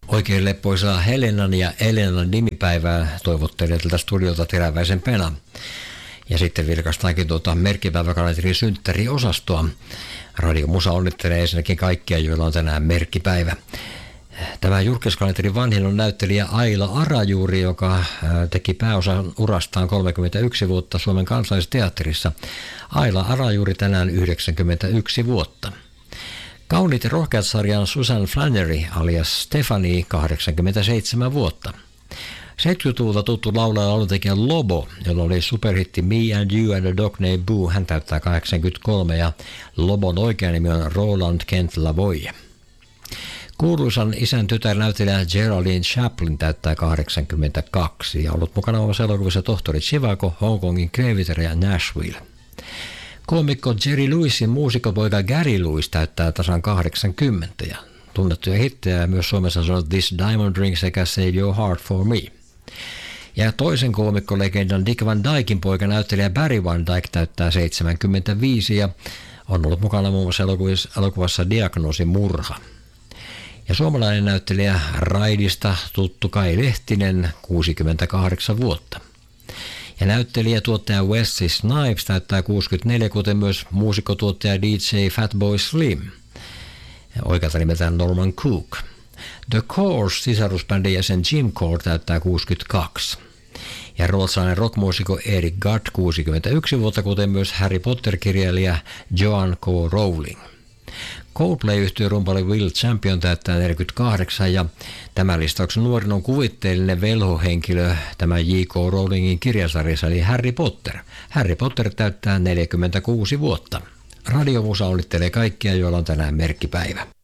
Oikein leppoisaa Helenan ja Elenan nimipäivää toivottelee tältä studiolta Teräväisen Pena. Ja sitten vilkastaankin merkkipäiväkalenterin synttäriosastoa. Radio Musa onnittelee ensinnäkin kaikkia, joilla on tänään merkkipäivä. Tämä Jurkes-kalenterin vanhin on näyttelijä Aila Arajuuri, joka teki pääosan urastaan 31 vuotta Suomen Kansallisteatterissa. Aila Arajuuri tänään 91 vuotta. Kauniit ja rohkeat -sarjan Susan Flannery alias Stephanie 87 vuotta. 70-luvulta tuttu laulaja ja lauluntekijä Lobo, jolla oli superhitti Me and You and the Dog Named Boo, hän täyttää 83 ja Lobon oikea nimi on Roland Kent Lavoie. Kuuluisan isän tytärnäyttelijä Geraldine Chaplin täyttää 82 ja ollut mukana omassa elokuvissa Tohtori Chivago, Hongkongin Greviter ja Nashville. Koomikko Jerry Lewisin muusikkopoika Gary Lewis täyttää tasan 80 ja tunnettuja hittejä myös Suomessa on This Diamond Ring sekä Save Your Heart for Me. Ja toisen koomikkolegendan Dick Van Dyken poika näyttelijä Barry Van Dyke täyttää 75 ja on ollut mukana muun muassa elokuvassa Diagnoosin murha. Ja suomalainen näyttelijä Raidista tuttu Kai Lehtinen 68 vuotta. Ja näyttelijä tuottaja Wesley Snipes täyttää 64, kuten myös muusikkotuottaja DJ Fatboy Slim. Oikealta nimeltään Norman Cook. The Course -sisarusbändin jäsen Jim Core täyttää 62. Ja ruotsalainen rockmuusikko Eric Gadd 61 vuotta, kuten myös Harry Potter-kirjailija Joanne K. Rowling. Coldplay-yhtiön rumpali Will Champion täyttää 48 ja tämän listauksen nuorin on kuvitteellinen velhohenkilö tämä J.K. Rowlingin kirjasarjassa eli Harry Potter. Harry Potter täyttää 46 vuotta. Radio Musa onnittelee kaikkia, joilla on tänään merkkipäivä.